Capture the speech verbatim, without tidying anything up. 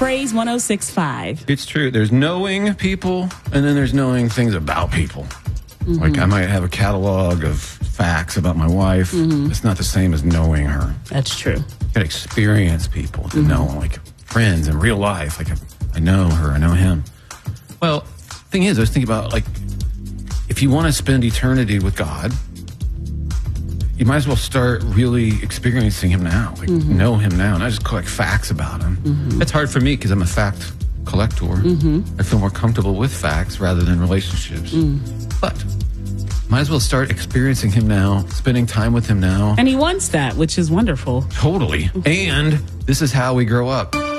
Praise one oh six point five. It's true. There's knowing people, and then there's knowing things about people. Mm-hmm. Like I might have a catalog of facts about my wife. Mm-hmm. It's not the same as knowing her. That's true. You gotta experience people to mm-hmm. know, like friends in real life. Like I know her, I know him. Well, thing is, I was thinking about like if you want to spend eternity with God, you might as well start really experiencing him now. Like mm-hmm. know him now, not just collect facts about him. Mm-hmm. That's hard for me because I'm a fact collector. Mm-hmm. I feel more comfortable with facts rather than relationships. Mm. But might as well start experiencing him now, spending time with him now. And he wants that, which is wonderful. Totally. And this is how we grow up.